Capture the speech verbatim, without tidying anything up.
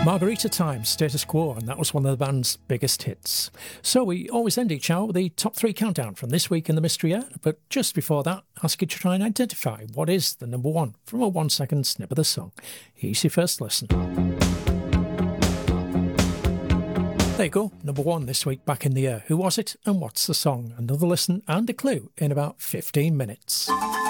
Margarita Time, Status Quo, and that was one of the band's biggest hits. So we always end each hour with the top three countdown from this week in the Mystery Air, but just before that, ask you to try and identify what is the number one from a one second snip of the song. Here's your first listen. There you go, number one this week back in the air. Who was it and what's the song? Another listen and a clue in about fifteen minutes.